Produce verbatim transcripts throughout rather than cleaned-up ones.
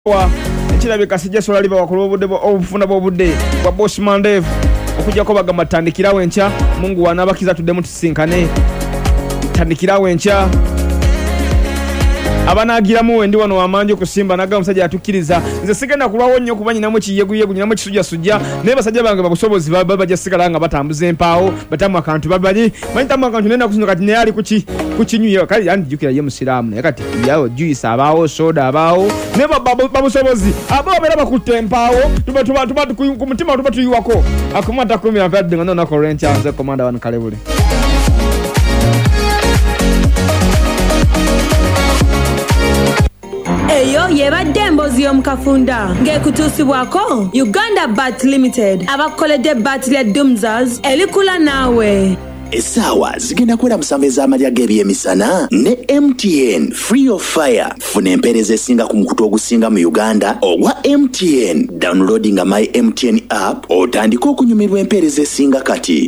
wa ekirabika sijja sola liba wakulu obudde obufuna bw'obudde bwa Boss Mandev okujjako bagamba tandikirawo enkya Mungu wanabakiza tuddemu tusinkane tandikirawo enkya abanagiramu wendi wano wamanjo kusimba naga omusajja atukkiriza nze sigenda kulwawo nnyo kuba nyinamu kiyeguyegu nyinamu kisujja sujja naye basajja bange babusobozi bajja sigala nga batambuza empaawo batamu akantu babanyi banyitamu akantu nenda kusinga kati naye ali kukinyuye kale yandijjukira ye musiraamu naye kati yawo juyisa abaawo soda abaawo naye babusobozi abo babeera bakutte empaawo ku mutima tuba tuyiwako akumata kumi ampyadde nga nonako olwenkyanze komanda wano kalebule Eyo yebadde emboozi y'omukafunda ng'ekutuusibwako Uganda Bat Limited abakoledde bat lya Dumzas elikula naawe. Essaawa zigenda kwera musanvu ez'amalya g'ebyemisana ne M T N Free of Fire. Funa empeereza esinga ku mukutu ogusinga mu Uganda ogwa M T N. Downloadinga My M T N app otandika okunyumirwa empeereza esinga kati.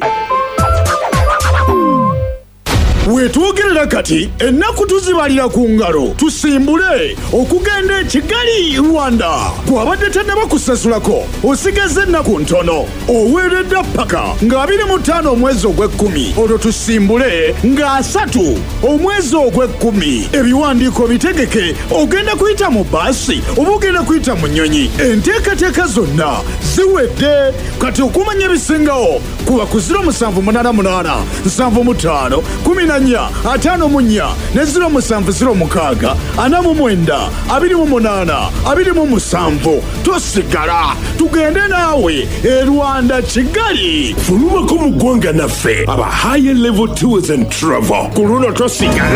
Wetuogerera kati ennaku tuzibalira ku ngalo tusimbule okugenda e Kigali Rwanda. Bw'abadde tannaba kusasulako osigaze ennaku ntono oweeredde paka nga abiri mu ttaano omwezi ogw'ekkumi olwo tusimbule nga asatu omwezi ogw'ekkumi. Ebiwandiiko bitegeke ogenda kuyita mu baasi oba ogenda kuyita mu nnyonyi. Enteekateeka zonna ziwedde kati okumanya ebisingawo kuba ku ziro musanvu munaana munaana nsanvu mu ttaano kumi na nnya ataano mu nnya ne ziro musanvu ziro mukaaga ana mu mwenda abiri mu munaana abiri mu musanvu. Tosigala tugende naawe e Rwanda Kigali. Fulumako mu ggwanga naffe aba higher level tours and travel ku luno tosigala.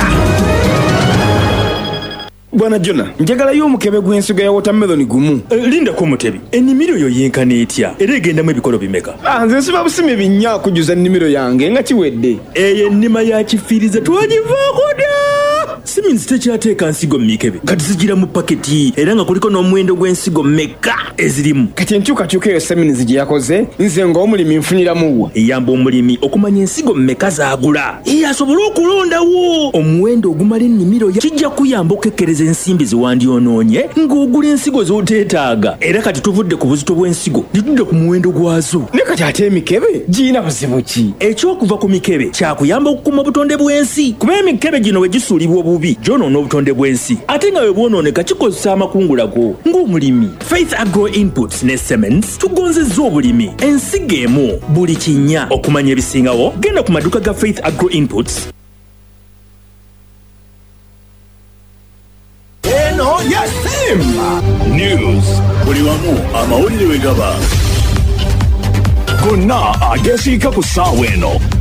Bwana Jona, njagala y'omukebe gw'ensigo ya watermelon gumu. Uh, linda ko mutebi. Ennimiro yo yenkana etya? Era egendamu ebikolo bimeka? Ah, nze nsiba busime binnya kujuza ennimiro yange nga kiwedde. Eyo ennima ya kifiiriza twagivaako dda. Siminzi tekyateeka nsigo mmikebe. Kati zigira mu paketi era nga kuliko n'omuwendo gw'ensigo mmeka ezirimu. Kati enkyukakyuka eyo Siminzi gye yakoze nze ng'omulimi nfuniramu wa. Eyamba omulimi okumanya ensigo mmeka zaagula. Ye asobole okulondawo. Omuwendo ogumala ennimiro kijja kuyamba okukekkereza ensimbi ziwandyonoonye ng'ogula ensigo z'oteetaaga. Era kati tuvudde ku buzito bw'ensigo ditudde ku muwendo gwazo. Ne kati ate emikebe giyina buzibu ki? Ekyokuva ku mikebe kyakuyamba okukuuma obutonde bw'ensi. Kuba emikebe gino we gisuulibwa obubi gyonoona obutonde bw'ensi. Ate nga we bwonooneka kikozesa amakungula go. Ng'omulimi Faith Agro Inputs ne Cements tugonzezza obulimi. Ensigo emu buli kinnya. Okumanya ebisingawo genda ku maduuka ga Faith Agro Inputs. Eno ya Simba News. Buli wamu amawulire we gaba. Gonna agesiika ku ssaawa eno.